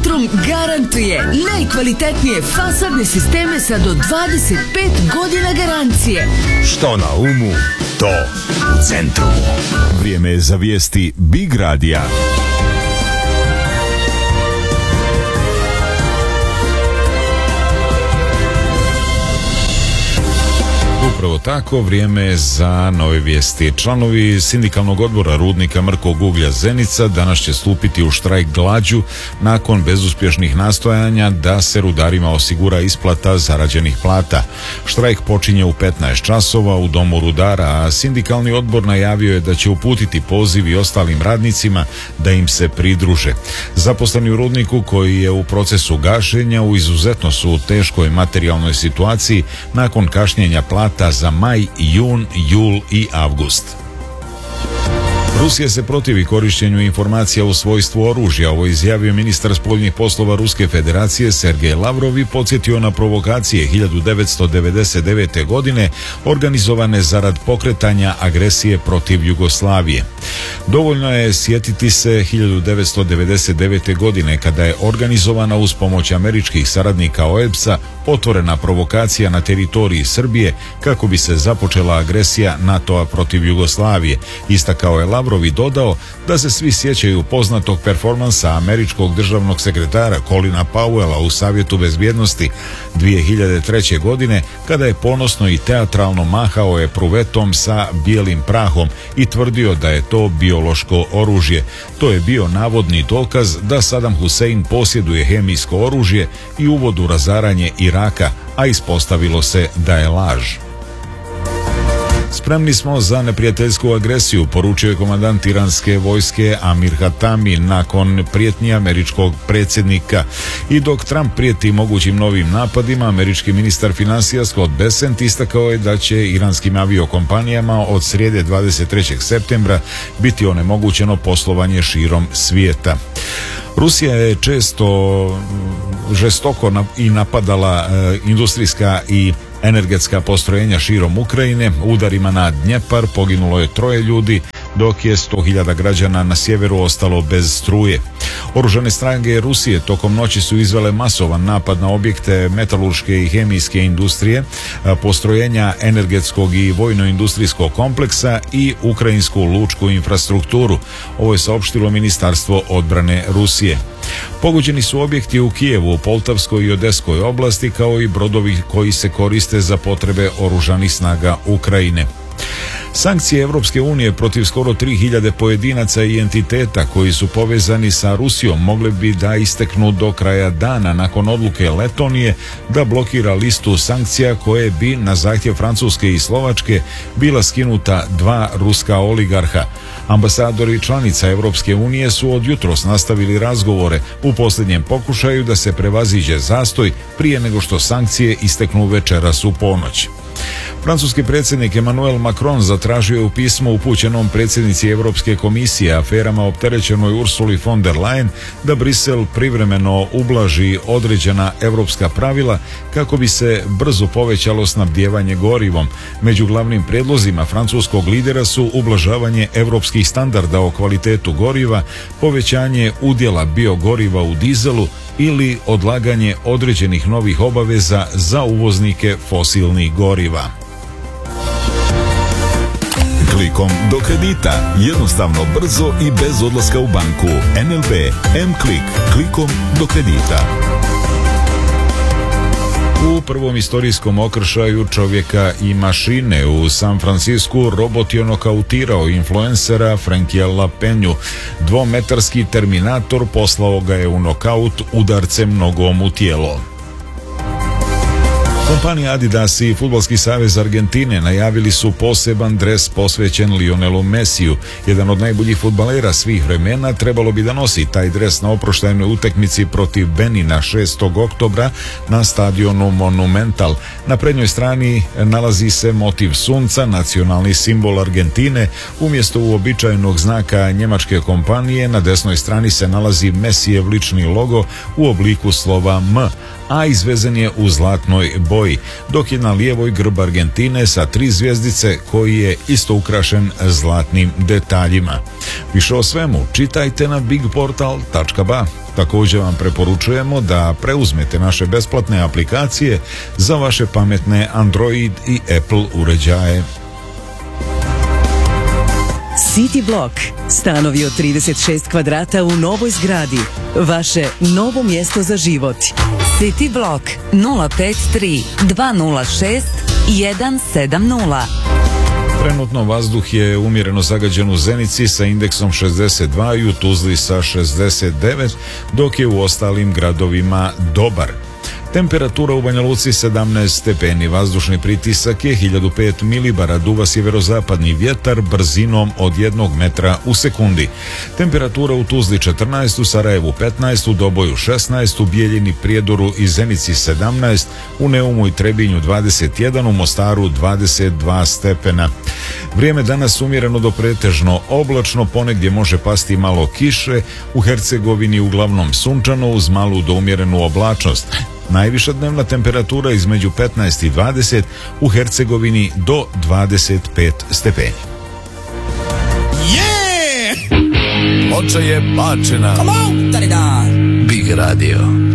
Centrum garantuje najkvalitetnije fasadne sisteme sa do 25 godina garancije. Što na umu, to u Centrumu. Vrijeme je za vijesti Big Radija. Upravo tako, vrijeme je za nove vijesti. Članovi sindikalnog odbora rudnika Mrkog uglja Zenica danas će stupiti u štrajk glađu nakon bezuspješnih nastojanja da se rudarima osigura isplata zarađenih plata. Štrajk počinje u 15 časova u domu rudara, a sindikalni odbor najavio je da će uputiti poziv i ostalim radnicima da im se pridruže. Zaposleni u rudniku, koji je u procesu gašenja, u izuzetno su u teškoj materijalnoj situaciji nakon kašnjenja plata za maj, jun, jul i avgust. Rusija se protivi korištenju informacija u svojstvu oružja. Ovo izjavio ministar spoljnih poslova Ruske federacije Sergej Lavrov i podsjetio na provokacije 1999. godine organizovane zarad pokretanja agresije protiv Jugoslavije. Dovoljno je sjetiti se 1999. godine kada je organizovana uz pomoć američkih saradnika OEBS-a otvorena provokacija na teritoriji Srbije kako bi se započela agresija NATO-a protiv Jugoslavije. Istakao je Lavrov i dodao da se svi sjećaju poznatog performansa američkog državnog sekretara Colina Powella u Savjetu bezbjednosti 2003. godine kada je ponosno i teatralno mahao epruvetom sa bijelim prahom i tvrdio da je to biološko oružje. To je bio navodni dokaz da Saddam Hussein posjeduje hemijsko oružje i uvod u razaranje Iraka, a ispostavilo se da je laž. Spremni smo za neprijateljsku agresiju, poručio je komandant iranske vojske Amir Hatami nakon prijetnji američkog predsjednika. I dok Trump prijeti mogućim novim napadima, američki ministar financija Scott Bessent istakao je da će iranskim aviokompanijama od srijede 23. septembra biti onemogućeno poslovanje širom svijeta. Rusija je često žestoko i napadala industrijska i energetska postrojenja širom Ukrajine. Udarima na Dnjepar poginulo je 3 ljudi, dok je 100.000 građana na sjeveru ostalo bez struje. Oružane snage Rusije tokom noći su izvele masovan napad na objekte metalurške i hemijske industrije, postrojenja energetskog i vojno-industrijskog kompleksa i ukrajinsku lučku infrastrukturu. Ovo je saopštilo Ministarstvo odbrane Rusije. Pogođeni su objekti u Kijevu, Poltavskoj i Odeskoj oblasti, kao i brodovi koji se koriste za potrebe oružanih snaga Ukrajine. Sankcije Europske unije protiv skoro 3.000 pojedinaca i entiteta koji su povezani sa Rusijom mogle bi da isteknu do kraja dana nakon odluke Letonije da blokira listu sankcija koje bi na zahtjev Francuske i Slovačke bila skinuta 2 ruska oligarha. Ambasadori članica Europske unije su od jutros nastavili razgovore u posljednjem pokušaju da se prevaziđe zastoj prije nego što sankcije isteknu večeras u ponoć. Francuski predsjednik Emmanuel Macron zatražio je u pismu upućenom predsjednici Europske komisije aferama opterećenoj Ursuli von der Leyen da Brisel privremeno ublaži određena europska pravila kako bi se brzo povećalo snabdijevanje gorivom. Među glavnim prijedlozima francuskog lidera su ublažavanje europskih standarda o kvalitetu goriva, povećanje udjela biogoriva u dizelu ili odlaganje određenih novih obaveza za uvoznike fosilnih goriva. Klikom do kredita. Jednostavno, brzo i bez odlaska u banku. NLB M-Klik. Klikom do kredita. U prvom istorijskom okršaju čovjeka i mašine u San Francisku robot je nokautirao influencera Frankiela Penju. 2-metarski Terminator poslao ga je u nokaut udarcem nogom u tijelo. Kompanija Adidas i Fudbalski savez Argentine najavili su poseban dres posvećen Lionelu Messiju. Jedan od najboljih fudbalera svih vremena trebalo bi da nosi taj dres na oproštajnoj utakmici protiv Benina 6. oktobra na stadionu Monumental. Na prednjoj strani nalazi se motiv sunca, nacionalni simbol Argentine. Umjesto uobičajenog znaka njemačke kompanije, na desnoj strani se nalazi Messijev lični logo u obliku slova M, a izvezen je u zlatnoj boji, dok je na lijevoj grb Argentine sa 3 zvjezdice koji je isto ukrašen zlatnim detaljima. Više o svemu čitajte na bigportal.ba. Također vam preporučujemo da preuzmete naše besplatne aplikacije za vaše pametne Android i Apple uređaje. City Block. Stanovi od 36 kvadrata u novoj zgradi. Vaše novo mjesto za život. City Block 053 206 170. Trenutno vazduh je umjereno zagađen u Zenici sa indeksom 62 i u Tuzli sa 69, dok je u ostalim gradovima dobar. Temperatura u Banja Luci 17 stepeni, vazdušni pritisak je 1005 milibara, duva sjeverozapadni vjetar brzinom od 1 metra u sekundi. Temperatura u Tuzli 14, u Sarajevu 15, u Doboju 16, u Bijeljini, Prijedoru i Zenici 17, u Neumu i Trebinju 21, u Mostaru 22 stepena. Vrijeme danas umjereno do pretežno oblačno, ponegdje može pasti malo kiše, u Hercegovini uglavnom sunčano uz malu do umjerenu oblačnost. Najviša dnevna temperatura između 15 i 20, u Hercegovini do 25 stepeni. Ploča je bačena. Come on, Big Radio.